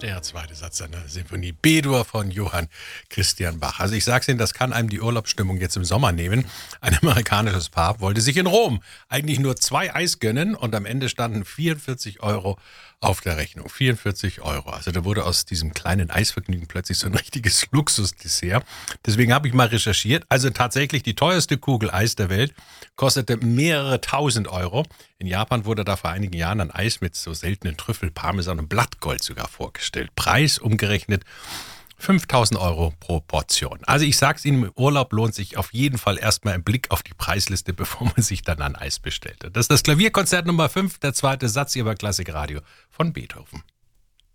Der zweite Satz einer Sinfonie B-Dur von Johann Christian Bach. Also ich sag's Ihnen, das kann einem die Urlaubsstimmung jetzt im Sommer nehmen. Ein amerikanisches Paar wollte sich in Rom eigentlich nur 2 Eis gönnen und am Ende standen 44 Euro auf der Rechnung. 44 Euro. Also da wurde aus diesem kleinen Eisvergnügen plötzlich so ein richtiges Luxusdessert. Deswegen habe ich mal recherchiert. Also tatsächlich die teuerste Kugel Eis der Welt kostete mehrere tausend Euro. In Japan wurde da vor einigen Jahren ein Eis mit so seltenen Trüffel, Parmesan und Blattgold sogar vorgestellt. Preis umgerechnet 5.000 Euro pro Portion. Also ich sag's Ihnen, im Urlaub lohnt sich auf jeden Fall erstmal ein Blick auf die Preisliste, bevor man sich dann ein Eis bestellt. Das ist das Klavierkonzert Nummer 5, der zweite Satz Ihrer Klassikradio von Beethoven.